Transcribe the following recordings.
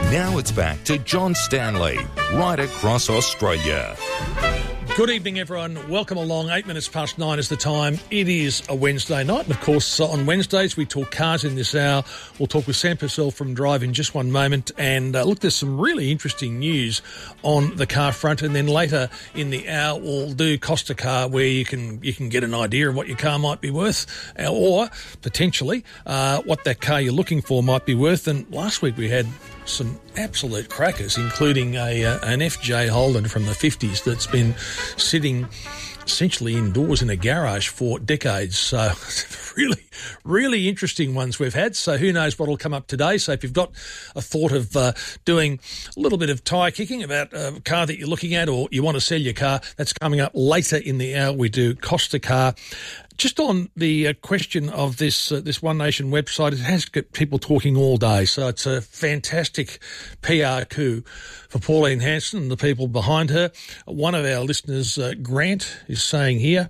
Now it's back to John Stanley, right across Australia. Good evening, everyone. Welcome along. 8 minutes past 9 is the time. It is a Wednesday night. And, of course, on Wednesdays, we talk cars in this hour. We'll talk with Sam Purcell from Drive in just one moment. And, look, there's some really interesting news on the car front. And then later in the hour, we'll do Cost a Car, where you can get an idea of what your car might be worth, or potentially what that car you're looking for might be worth. And last week we had some absolute crackers, including an FJ Holden from the 50s that's been sitting essentially indoors in a garage for decades. So really, really interesting ones we've had. So who knows what will come up today. So if you've got a thought of doing a little bit of tyre kicking about a car that you're looking at, or you want to sell your car, that's coming up later in the hour. We do Cost a Car. Just on the question of this One Nation website, it has got people talking all day. So it's a fantastic PR coup for Pauline Hanson and the people behind her. One of our listeners, Grant, is saying here,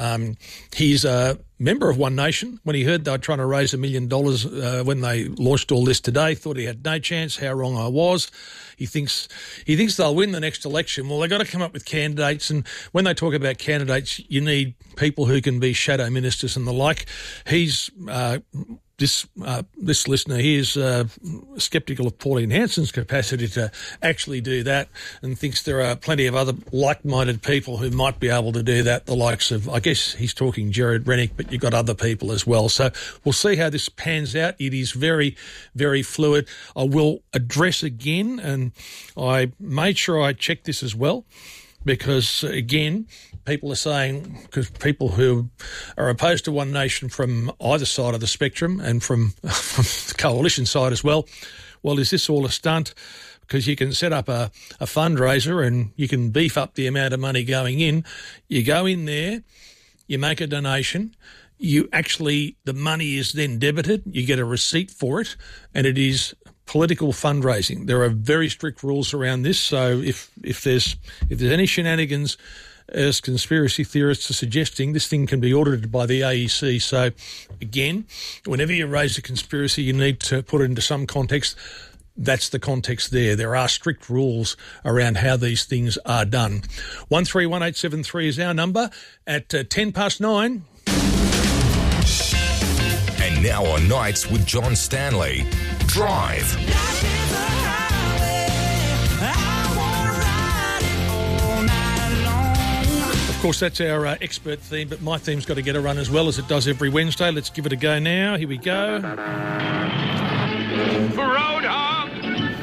he's a member of One Nation. When he heard they were trying to raise $1 million when they launched all this today, thought he had no chance. How wrong I was. He thinks they'll win the next election. Well, they've got to come up with candidates, and when they talk about candidates, you need people who can be shadow ministers and the like. He's this listener here is sceptical of Pauline Hanson's capacity to actually do that, and thinks there are plenty of other like-minded people who might be able to do that, the likes of, I guess he's talking Jared Rennick, but you've got other people as well. So we'll see how this pans out. It is very, very fluid. I will address again, and I made sure I checked this as well, because, again, people are saying, because people who are opposed to One Nation from either side of the spectrum and from the coalition side as well, is this all a stunt? Because you can set up a fundraiser and you can beef up the amount of money going in. You go in there, you make a donation, the money is then debited, you get a receipt for it, and it is political fundraising. There are very strict rules around this, so if there's any shenanigans, as conspiracy theorists are suggesting, this thing can be audited by the AEC. So, again, whenever you raise a conspiracy, you need to put it into some context. That's the context there. There are strict rules around how these things are done. 131873 is our number at 10 past 9. And now on Nights with John Stanley, Drive. Of course, that's our expert theme, but my theme's got to get a run as well, as it does every Wednesday. Let's give it a go now. Here we go. Roadhog!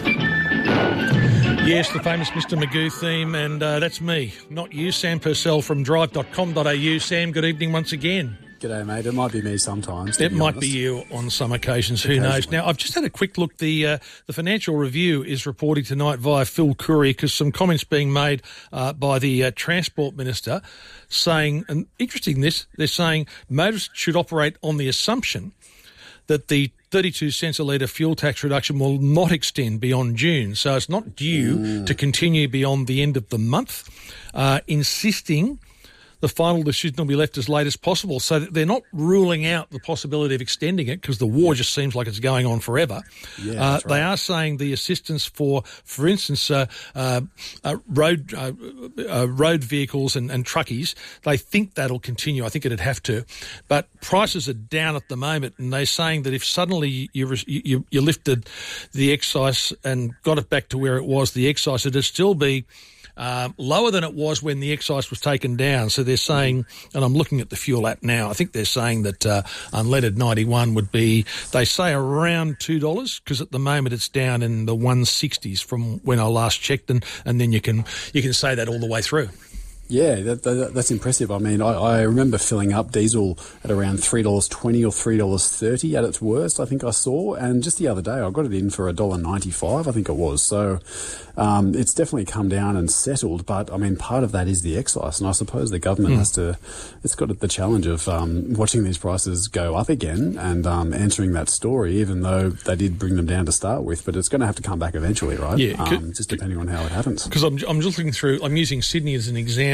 Yes, the famous Mr. Magoo theme, and that's me, not you, Sam Purcell from drive.com.au. Sam, good evening once again. G'day, mate. It might be me sometimes. It might be you on some occasions. Who knows? Now, I've just had a quick look. The Financial Review is reporting tonight via Phil Curry, because some comments being made by the Transport Minister saying, and interesting they're saying motorists should operate on the assumption that the 32 cents a litre fuel tax reduction will not extend beyond June. So it's not due to continue beyond the end of the month, insisting the final decision will be left as late as possible. So they're not ruling out the possibility of extending it, because the war just seems like it's going on forever. Yeah, that's right. They are saying the assistance for instance, road vehicles and truckies, they think that'll continue. I think it'd have to. But prices are down at the moment, and they're saying that if suddenly you lifted the excise and got it back to where it was, the excise, it'd still be lower than it was when the excise was taken down. So they're saying, and I'm looking at the fuel app now, I think they're saying that unleaded 91 would be, they say around $2, because at the moment it's down in the 160s from when I last checked, and then you can say that all the way through. Yeah, that's impressive. I mean, I remember filling up diesel at around $3.20 or $3.30 at its worst, I think I saw. And just the other day, I got it in for $1.95, I think it was. So it's definitely come down and settled. But, I mean, part of that is the excise. And I suppose the government has to, it's got the challenge of watching these prices go up again and answering that story, even though they did bring them down to start with. But it's going to have to come back eventually, right? Yeah. Just depending on how it happens. Because I'm just looking through, I'm using Sydney as an example.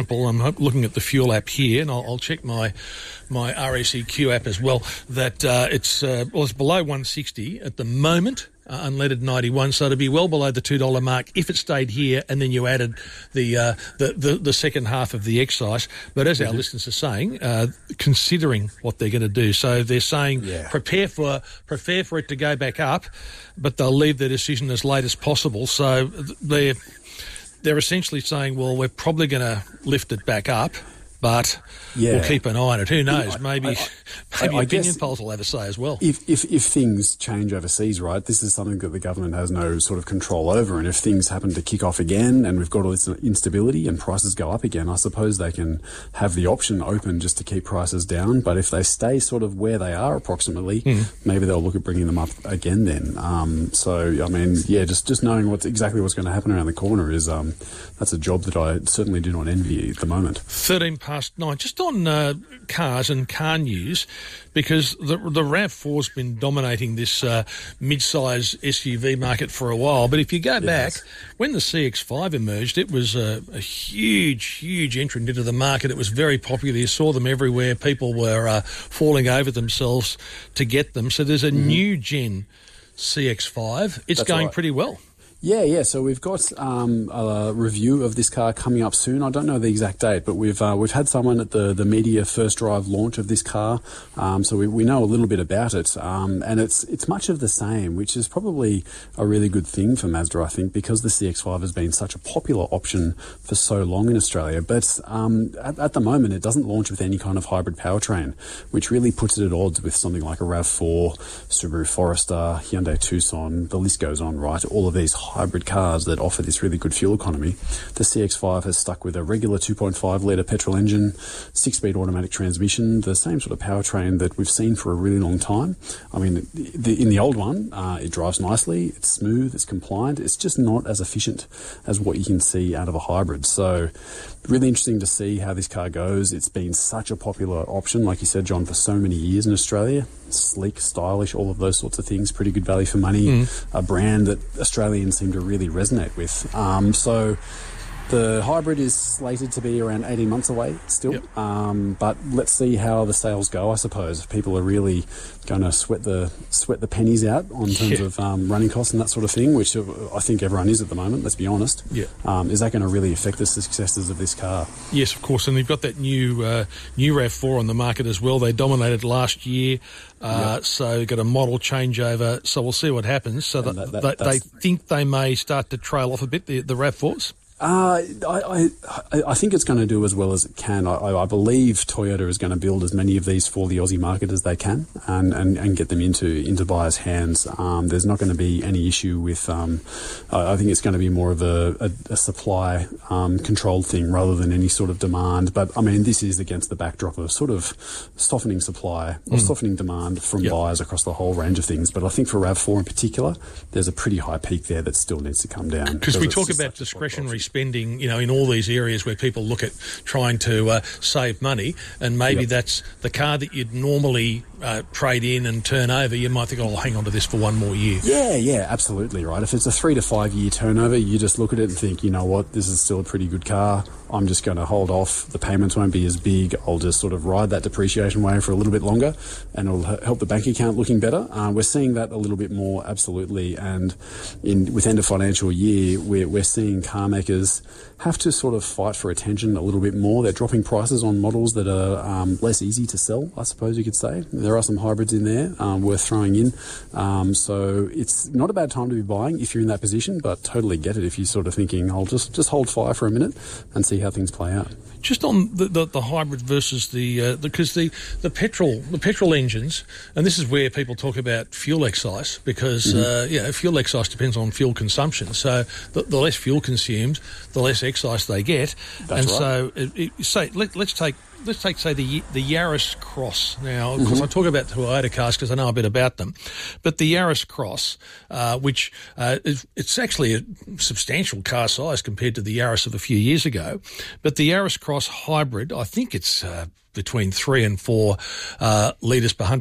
example, I'm looking at the fuel app here, and I'll check my RACQ app as well, that it's below 160 at the moment. Unleaded 91, so it'd be well below the $2 mark if it stayed here, and then you added the second half of the excise. But as our listeners are saying, considering what they're going to do, so they're saying prepare for it to go back up, but they'll leave their decision as late as possible. So they're essentially saying, well, we're probably going to lift it back up, but we'll keep an eye on it. Who knows? Maybe opinion polls will have a say as well. If things change overseas, right, this is something that the government has no sort of control over, and if things happen to kick off again and we've got all this instability and prices go up again, I suppose they can have the option open just to keep prices down. But if they stay sort of where they are approximately, maybe they'll look at bringing them up again then. Just knowing exactly what's going to happen around the corner is that's a job that I certainly do not envy at the moment. 9:13, just on cars and car news, because the RAV4's been dominating this mid-size SUV market for a while. But if you go back, when the CX-5 emerged, it was a huge entrant into the market. It was very popular. You saw them everywhere. People were falling over themselves to get them. So there's a new gen CX-5. It's going pretty well. Yeah. So we've got a review of this car coming up soon. I don't know the exact date, but we've had someone at the media first drive launch of this car, so we know a little bit about it. And it's much of the same, which is probably a really good thing for Mazda, I think, because the CX-5 has been such a popular option for so long in Australia. But at the moment, it doesn't launch with any kind of hybrid powertrain, which really puts it at odds with something like a RAV4, Subaru Forester, Hyundai Tucson. The list goes on, right? All of these hybrid cars that offer this really good fuel economy. The CX-5 has stuck with a regular 2.5 litre petrol engine, 6-speed automatic transmission, the same sort of powertrain that we've seen for a really long time. I mean, in the old one, it drives nicely, it's smooth, it's compliant, it's just not as efficient as what you can see out of a hybrid. So really interesting to see how this car goes. It's been such a popular option, like you said, John, for so many years in Australia. Sleek, stylish, all of those sorts of things, pretty good value for money, a brand that Australians seem to really resonate with. So the hybrid is slated to be around 18 months away still, but let's see how the sales go, I suppose. If people are really going to sweat the pennies out on terms of running costs and that sort of thing, which I think everyone is at the moment, let's be honest. Is that going to really affect the successes of this car? Yes, of course, and they've got that new RAV4 on the market as well. They dominated last year, so got a model changeover, so we'll see what happens. So they think they may start to trail off a bit, the RAV4s? I think it's going to do as well as it can. I believe Toyota is going to build as many of these for the Aussie market as they can and get them into buyers' hands. There's not going to be any issue with, I think it's going to be more of a supply controlled thing rather than any sort of demand. But, I mean, this is against the backdrop of sort of softening supply or softening demand from buyers across the whole range of things. But I think for RAV4 in particular, there's a pretty high peak there that still needs to come down. Because we talk about discretionary spending, in all these areas where people look at trying to save money, and maybe that's the car that you'd normally trade in and turn over. You might think, I'll hang on to this for one more year. Yeah, absolutely right. If it's a 3 to 5 year turnover, you just look at it and think, you know what, this is still a pretty good car. I'm just going to hold off. The payments won't be as big. I'll just sort of ride that depreciation wave for a little bit longer, and it'll help the bank account looking better. We're seeing that a little bit more, absolutely. And with end of financial year, we're seeing car makers have to sort of fight for attention a little bit more. They're dropping prices on models that are less easy to sell, I suppose you could say. There are some hybrids in there worth throwing in. So it's not a bad time to be buying if you're in that position, but totally get it if you're sort of thinking, I'll just hold fire for a minute and see how things play out. Just on the hybrid versus because the petrol engines, and this is where people talk about fuel excise, because fuel excise depends on fuel consumption. So the less fuel consumed, the less excise they get. That's right. So let's take say the Yaris Cross. Now, of course, I talk about Toyota cars because I know a bit about them, but the Yaris Cross, which it's actually a substantial car size compared to the Yaris of a few years ago, but the Yaris Cross hybrid, I think it's between 3 and 4 litres per 100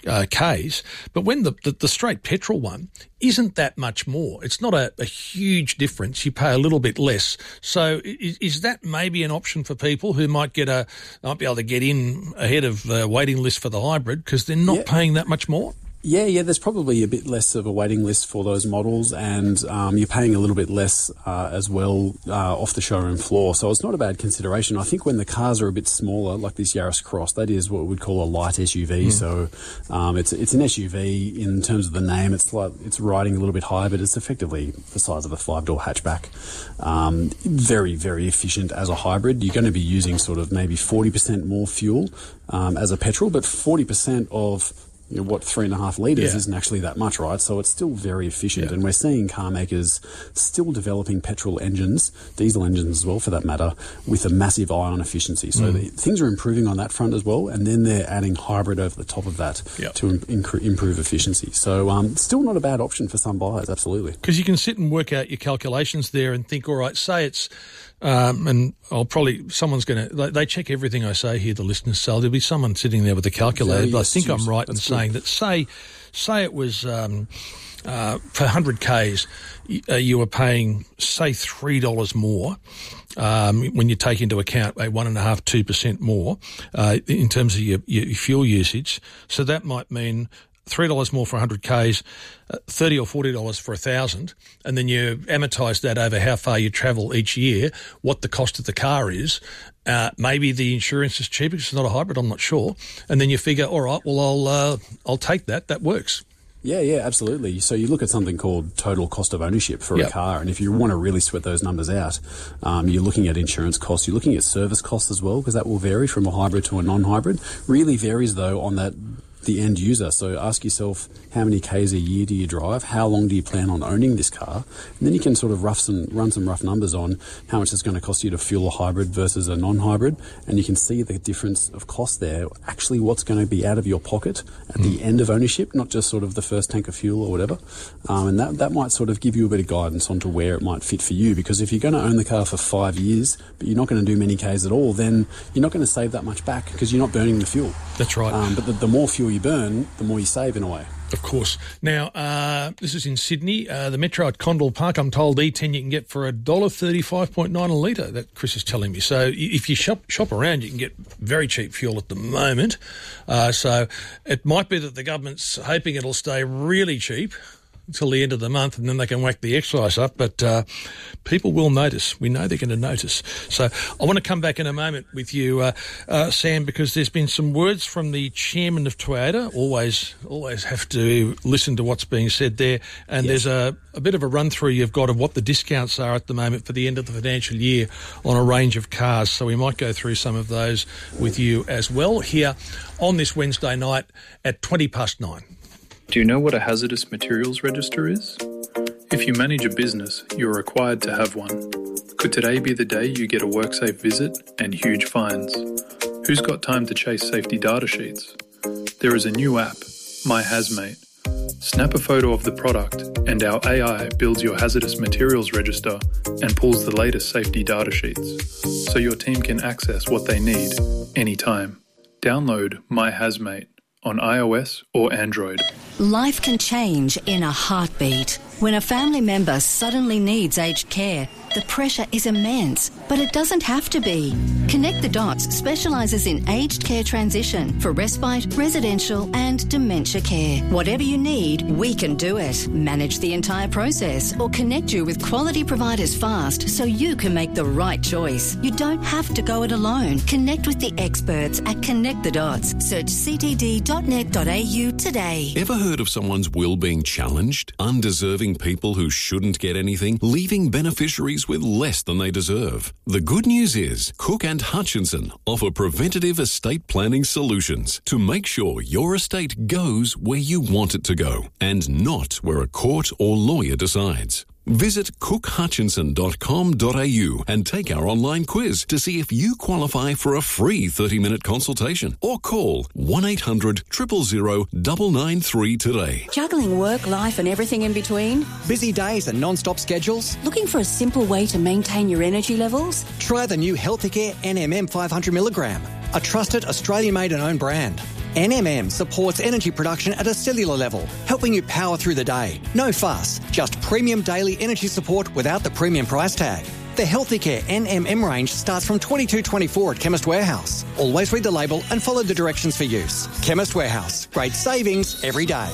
Ks. But when the straight petrol one isn't that much more, it's not a huge difference. You pay a little bit less. So is that maybe an option for people who might be able to get in ahead of the waiting list for the hybrid because they're not paying that much more? Yeah, there's probably a bit less of a waiting list for those models, and you're paying a little bit less as well off the showroom floor. So it's not a bad consideration. I think when the cars are a bit smaller, like this Yaris Cross, that is what we'd call a light SUV. So it's an SUV in terms of the name. It's riding a little bit high, but it's effectively the size of a 5-door hatchback. Very, very efficient as a hybrid. You're going to be using sort of maybe 40% more fuel as a petrol, but 40% of 3.5 litres isn't actually that much, right? So it's still very efficient, and we're seeing car makers still developing petrol engines, diesel engines as well for that matter, with a massive eye on efficiency. So things are improving on that front as well, and then they're adding hybrid over the top of that to improve efficiency. So still not a bad option for some buyers, absolutely. Because you can sit and work out your calculations there and think, all right, say it's and someone's going to, they check everything I say here, the listeners, so there'll be someone sitting there with a calculator, but I think I'm right in saying that, say it was, for 100 Ks, you were paying, say, $3 more, when you take into account a 1.5-2% more, in terms of your fuel usage. So that might mean $3 more for 100 Ks, $30 or $40 for 1,000, and then you amortise that over how far you travel each year, what the cost of the car is. Maybe the insurance is cheaper because it's not a hybrid, I'm not sure. And then you figure, all right, well, I'll take that. That works. Yeah, absolutely. So you look at something called total cost of ownership for a car, and if you want to really sweat those numbers out, you're looking at insurance costs, you're looking at service costs as well, because that will vary from a hybrid to a non-hybrid. Really varies, though, on the end user. So ask yourself, how many Ks a year do you drive? How long do you plan on owning this car? And then you can sort of run some rough numbers on how much it's going to cost you to fuel a hybrid versus a non-hybrid, and you can see the difference of cost there, actually what's going to be out of your pocket at the end of ownership, not just sort of the first tank of fuel or whatever. And that might sort of give you a bit of guidance onto where it might fit for you, because if you're going to own the car for 5 years, but you're not going to do many Ks at all, then you're not going to save that much back because you're not burning the fuel. That's right. But the more fuel you burn, the more you save in a way. Of course. Now, this is in Sydney. The Metro at Condell Park, I'm told E10 you can get for $1.35.9 a litre, that Chris is telling me. So if you shop around, you can get very cheap fuel at the moment. So it might be that the government's hoping it'll stay really cheap until the end of the month, and then they can whack the excise up. But people will notice. We know they're going to notice. So I want to come back in a moment with you, Sam, because there's been some words from the chairman of Toyota. Always have to listen to what's being said there. And there's a bit of a run-through you've got of what the discounts are at the moment for the end of the financial year on a range of cars. So we might go through some of those with you as well here on this Wednesday night at 9:20. Do you know what a hazardous materials register is? If you manage a business, you're required to have one. Could today be the day you get a WorkSafe visit and huge fines? Who's got time to chase safety data sheets? There is a new app, My Hazmate. Snap a photo of the product and our AI builds your hazardous materials register and pulls the latest safety data sheets, so your team can access what they need anytime. Download My Hazmate on iOS or Android. Life can change in a heartbeat. When a family member suddenly needs aged care, the pressure is immense, but it doesn't have to be. Connect the Dots specialises in aged care transition for respite, residential and dementia care. Whatever you need, we can do it. Manage the entire process or connect you with quality providers fast so you can make the right choice. You don't have to go it alone. Connect with the experts at Connect the Dots. Search ctd.net.au today. Ever heard of someone's will being challenged? Undeserving people who shouldn't get anything, leaving beneficiaries with less than they deserve. The good news is Cook and Hutchinson offer preventative estate planning solutions to make sure your estate goes where you want it to go and not where a court or lawyer decides. Visit cookhutchinson.com.au and take our online quiz to see if you qualify for a free 30-minute consultation, or call 1-800-000-993 today. Juggling work, life and everything in between? Busy days and non-stop schedules? Looking for a simple way to maintain your energy levels? Try the new Healthicare NMM 500mg, a trusted Australian-made and owned brand. NMM supports energy production at a cellular level, helping you power through the day. No fuss, just premium daily energy support without the premium price tag. The Healthy Care NMM range starts from $22.24 at Chemist Warehouse. Always read the label and follow the directions for use. Chemist Warehouse. Great savings every day.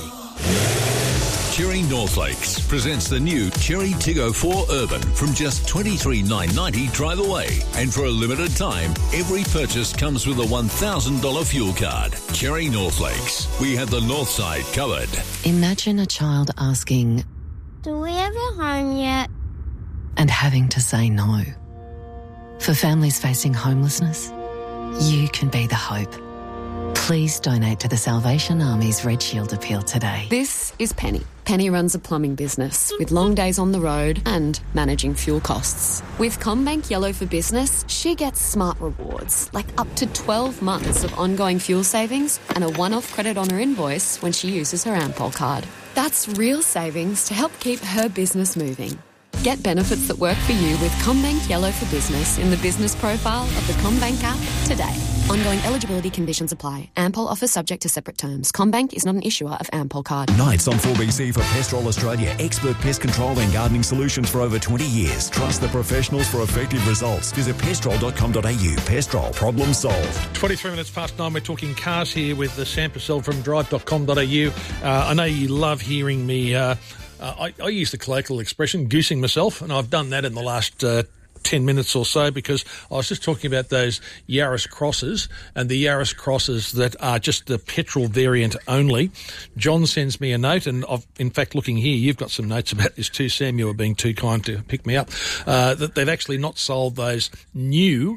Cherry Northlakes presents the new Cherry Tiggo 4 Urban from just $23,990 drive away. And for a limited time, every purchase comes with a $1,000 fuel card. Cherry Northlakes. We have the north side covered. Imagine a child asking, "Do we have a home yet?" and having to say no. For families facing homelessness, you can be the hope. Please donate to the Salvation Army's Red Shield Appeal today. This is Penny. Penny runs a plumbing business with long days on the road and managing fuel costs. With CommBank Yellow for Business, she gets smart rewards, like up to 12 months of ongoing fuel savings and a one-off credit on her invoice when she uses her Ampol card. That's real savings to help keep her business moving. Get benefits that work for you with CommBank Yellow for Business in the business profile of the CommBank app today. Ongoing eligibility conditions apply. Ampol offer subject to separate terms. CommBank is not an issuer of Ampol card. Nights on 4BC for Pestrol Australia. Expert pest control and gardening solutions for over 20 years. Trust the professionals for effective results. Visit pestrol.com.au. Pestrol. Problem solved. 23 minutes past 9. We're talking cars here with Sam Purcell from drive.com.au. I know you love hearing me... I use the colloquial expression, goosing myself, and I've done that in the last 10 minutes or so because I was just talking about those Yaris Crosses and the Yaris Crosses that are just the petrol variant only. John sends me a note, and in fact, looking here, you've got some notes about this too, Sam. You were being too kind to pick me up. That they've actually not sold those new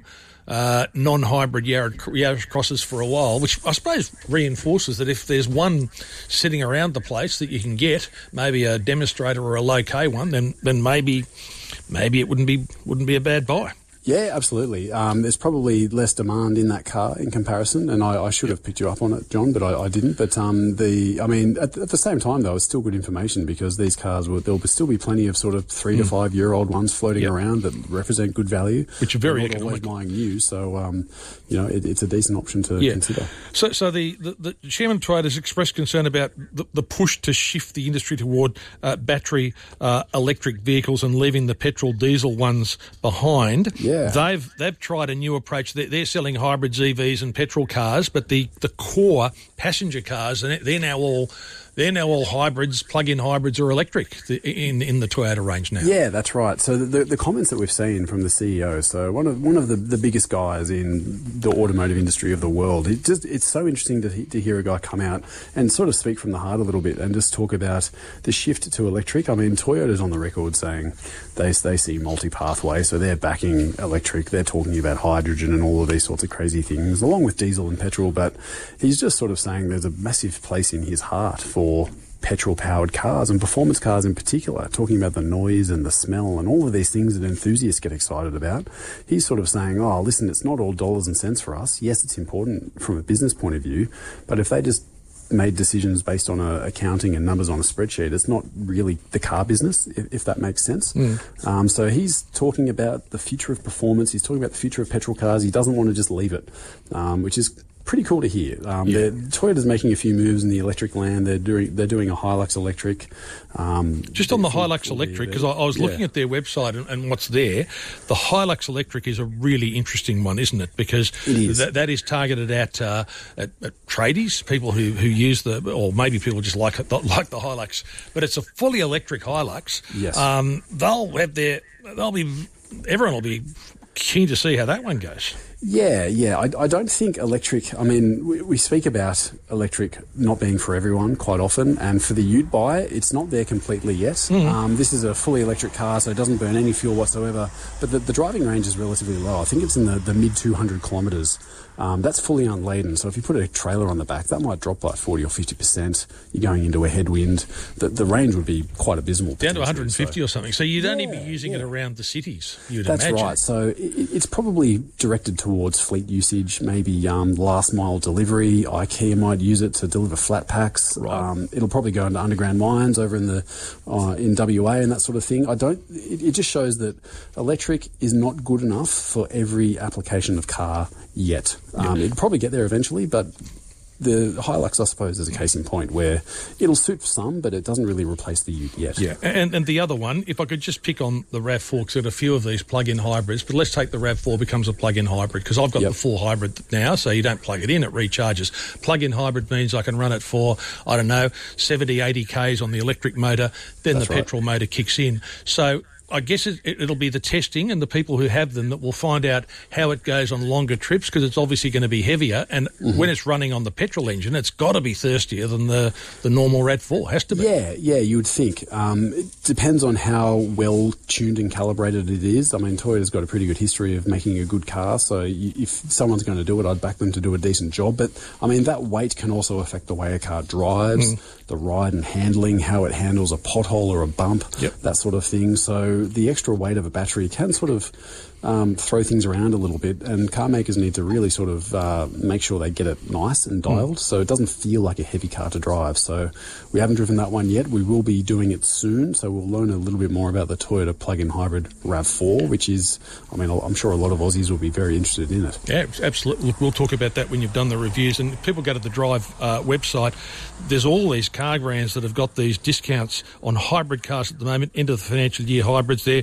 non-hybrid Yaris Crosses for a while, which I suppose reinforces that if there's one sitting around the place that you can get, maybe a demonstrator or a low-K one, then maybe it wouldn't be a bad buy. Yeah, absolutely. There's probably less demand in that car in comparison, and I should have picked you up on it, John, but I didn't. But at the same time, though, it's still good information because these cars there'll still be plenty of sort of 3 to 5 year old ones floating around that represent good value, which are very economic. Always buying new, so it's a decent option to consider. So the chairman of Toyota has expressed concern about the push to shift the industry toward battery electric vehicles and leaving the petrol diesel ones behind. Yeah. They've tried a new approach. They're selling hybrids, EVs and petrol cars, but the core passenger cars, they're now all hybrids, plug-in hybrids or electric in the Toyota range now. Yeah, that's right. So the comments that we've seen from the CEO, so one of the biggest guys in the automotive industry of the world, it's so interesting to hear a guy come out and sort of speak from the heart a little bit and just talk about the shift to electric. I mean, Toyota's on the record saying they see multi-pathway, so they're backing electric. They're talking about hydrogen and all of these sorts of crazy things, along with diesel and petrol. But he's just sort of saying there's a massive place in his heart for petrol-powered cars and performance cars in particular, talking about the noise and the smell and all of these things that enthusiasts get excited about. He's sort of saying, oh, listen, it's not all dollars and cents for us. Yes, it's important from a business point of view, but if they just made decisions based on accounting and numbers on a spreadsheet, it's not really the car business, if that makes sense. So he's talking about the future of performance. He's talking about the future of petrol cars. He doesn't want to just leave it, which is pretty cool to hear. Toyota's making a few moves in the electric land. They're doing a Hilux electric. Just on the Hilux electric, because I was looking at their website and what's there. The Hilux electric is a really interesting one, isn't it? Because that is targeted at tradies, people who use or maybe people just like the Hilux. But it's a fully electric Hilux. Yes. Everyone will be keen to see how that one goes. Yeah. I don't think electric... I mean, we speak about electric not being for everyone quite often, and for the ute buyer, it's not there completely yet. This is a fully electric car, so it doesn't burn any fuel whatsoever, but the driving range is relatively low. I think it's in the mid-200 kilometres. That's fully unladen, so if you put a trailer on the back, that might drop by 40 or 50%. You're going into a headwind. The range would be quite abysmal. Down to 150 or something. So you'd only be using it around the cities, you'd imagine. That's right. So it's probably directed towards fleet usage, maybe last mile delivery. IKEA might use it to deliver flat packs. Right. It'll probably go into underground mines over in WA and that sort of thing. It just shows that electric is not good enough for every application of car yet. It'll probably get there eventually, but the Hilux, I suppose, is a case in point where it'll suit for some, but it doesn't really replace the Ute yet. Yeah, and the other one, if I could just pick on the RAV4, because there are a few of these plug-in hybrids, but let's take the RAV4 becomes a plug-in hybrid, because I've got the full hybrid now, so you don't plug it in, it recharges. Plug-in hybrid means I can run it for, 70, 80 Ks on the electric motor, then the petrol motor kicks in. So I guess it'll be the testing and the people who have them that will find out how it goes on longer trips, because it's obviously going to be heavier. And when it's running on the petrol engine, it's got to be thirstier than the normal RAV4. Has to be. Yeah, you would think. It depends on how well tuned and calibrated it is. I mean, Toyota's got a pretty good history of making a good car, so if someone's going to do it, I'd back them to do a decent job. But, I mean, that weight can also affect the way a car drives, the ride and handling, how it handles a pothole or a bump, that sort of thing. So the extra weight of a battery can sort of throw things around a little bit, and car makers need to really sort of make sure they get it nice and dialed so it doesn't feel like a heavy car to drive. So we haven't driven that one yet. We will be doing it soon, so we'll learn a little bit more about the Toyota plug-in hybrid RAV4, which is, I mean, I'm sure a lot of Aussies will be very interested in it. Yeah, absolutely. Look, we'll talk about that when you've done the reviews. And if people go to the Drive website, there's all these car brands that have got these discounts on hybrid cars at the moment, end of the financial year hybrids. They're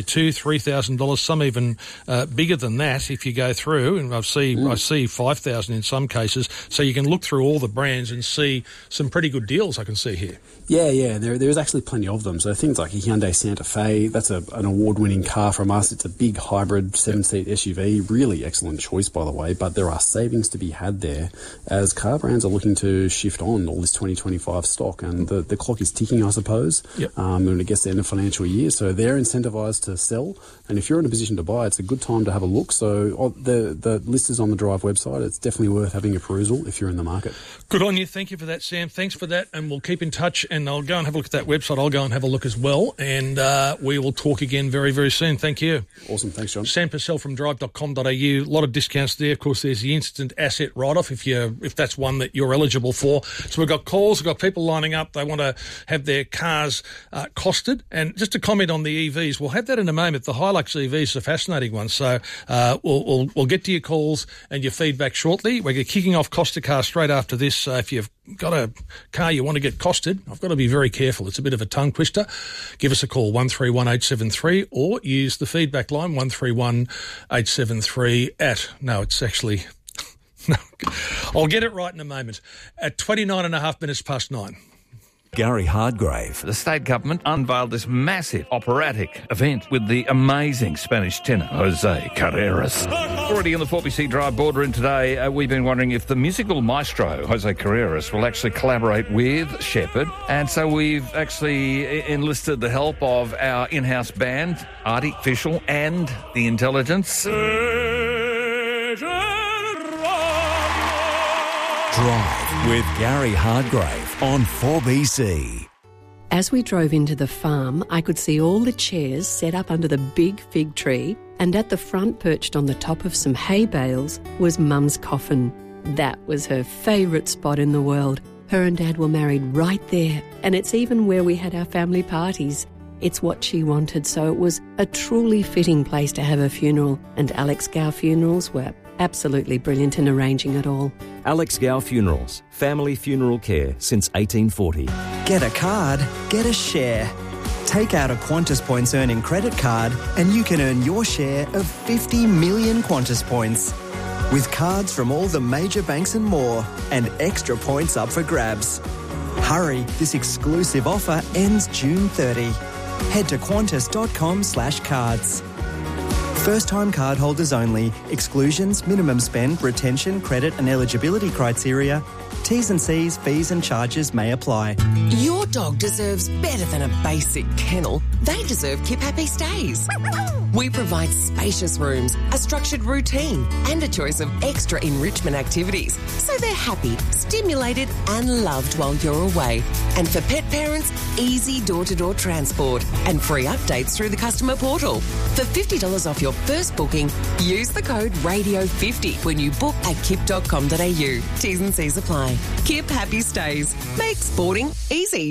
$2,000, $3,000, some even bigger than that if you go through, and I see $5,000 in some cases. So you can look through all the brands and see some pretty good deals I can see here. Yeah, there's actually plenty of them. So things like a Hyundai Santa Fe, that's an award-winning car from us. It's a big hybrid 7-seat SUV, really excellent choice, by the way, but there are savings to be had there as car brands are looking to shift on all this 2025 stock, and the clock is ticking, I suppose, when it gets to the end of financial year. So they're incentivised to sell, and if you're in a position to buy, it's a good time to have a look. So the list is on the Drive website. It's definitely worth having a perusal if you're in the market. Good on you. Thank you for that, Sam. Thanks for that, and we'll keep in touch, and I'll go and have a look at that website. I'll go and have a look as well, and we will talk again very, very soon. Thank you. Awesome. Thanks, John. Sam Purcell from drive.com.au. A lot of discounts there. Of course, there's the instant asset write-off if that's one that you're eligible for. So we've got calls, we've got people lining up. They want to have their cars costed. And just to comment on the EVs, we'll have that in a moment. The Hilux EV is a fascinating one. So we'll get to your calls and your feedback shortly. We're kicking off Cost a Car straight after this. So if you've got a car you want to get costed, I've got to be very careful. It's a bit of a tongue twister. Give us a call, 131873, or use the feedback line, 131873 no, I'll get it right in a moment. At 29.5 minutes past 9. Gary Hardgrave. The state government unveiled this massive operatic event with the amazing Spanish tenor Jose Carreras. Already in the 4BC Drive boardroom today, we've been wondering if the musical maestro Jose Carreras will actually collaborate with Shepherd, and so we've actually enlisted the help of our in-house band, Artificial, and the Intelligence. Drive with Gary Hardgrave on 4BC. As we drove into the farm, I could see all the chairs set up under the big fig tree, and at the front, perched on the top of some hay bales, was Mum's coffin. That was her favourite spot in the world. Her and Dad were married right there, and it's even where we had our family parties. It's what she wanted, so it was a truly fitting place to have a funeral, and Alex Gow Funerals were absolutely brilliant in arranging it all. Alex Gow Funerals, family funeral care since 1840. Get a card, get a share. Take out a Qantas Points earning credit card and you can earn your share of 50 million Qantas Points. With cards from all the major banks and more, and extra points up for grabs. Hurry, this exclusive offer ends June 30. Head to qantas.com/cards. First-time cardholders only. Exclusions, minimum spend, retention, credit and eligibility criteria. T's and C's, fees and charges may apply. Your dog deserves better than a basic kennel. They deserve Kip Happy Stays. We provide spacious rooms, a structured routine and a choice of extra enrichment activities so they're happy, stimulated and loved while you're away. And for pet parents, easy door-to-door transport and free updates through the customer portal. For $50 off your first booking, use the code RADIO50 when you book at kip.com.au. T's and C's apply. Kip Happy Stays. Make sporting easy.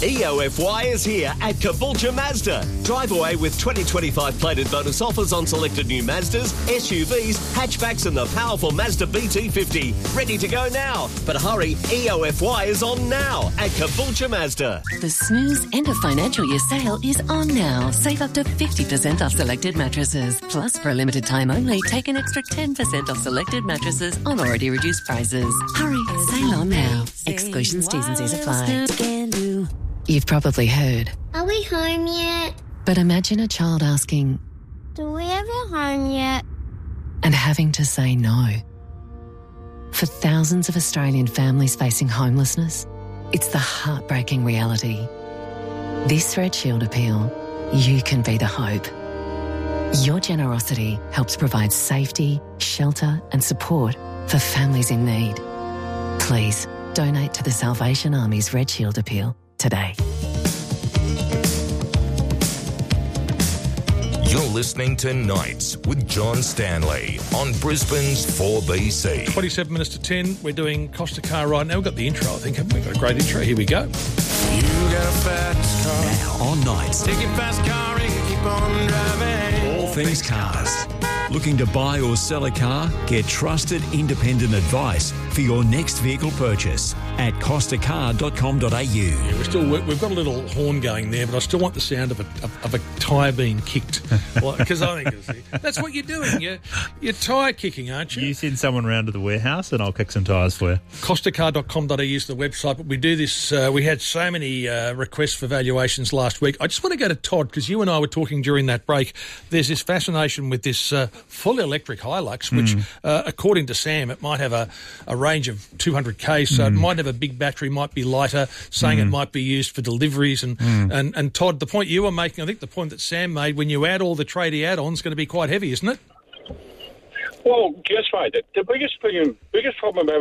EOFY is here at Caboolture Mazda. Drive away with 2025 plated bonus offers on selected new Mazdas, SUVs, hatchbacks and the powerful Mazda BT50. Ready to go now. But hurry, EOFY is on now at Caboolture Mazda. The snooze end of financial year sale is on now. Save up to 50% off selected mattresses. Plus, for a limited time only, take an extra 10% off selected mattresses on already reduced prices. Hurry, sale on now. Exclusions, T's and C's apply. You've probably heard. Are we home yet? But imagine a child asking, Do we have a home yet? and having to say no. For thousands of Australian families facing homelessness, it's the heartbreaking reality. This Red Shield appeal, you can be the hope. Your generosity helps provide safety, shelter and support for families in need. Please donate to the Salvation Army's Red Shield appeal today. You're listening to Nights with John Stanley on Brisbane's 4BC. 27 minutes to 10. We're doing Costa Car right now. We've got the intro, I think, haven't we? Got a great intro. Here we go. You got a fast car. Now on Nights. Take your fast car and keep on driving. All things cars. Looking to buy or sell a car? Get trusted independent advice for your next vehicle purchase at costacar.com.au. Yeah, we've got a little horn going there, but I still want the sound of a tyre being kicked. Because I think that's what you're doing. You're tyre kicking, aren't you? You send someone round to the warehouse and I'll kick some tyres for you. Costacar.com.au is the website, but we do this. We had so many requests for valuations last week. I just want to go to Todd, because you and I were talking during that break. There's this fascination with this fully electric Hilux, which, according to Sam, it might have a range of 200 k's, so it might have a big battery, might be lighter, saying it might be used for deliveries. And Todd, the point you were making, I think the point that Sam made, when you add all the tradie add-ons, going to be quite heavy, isn't it? Well, guess what? The biggest problem about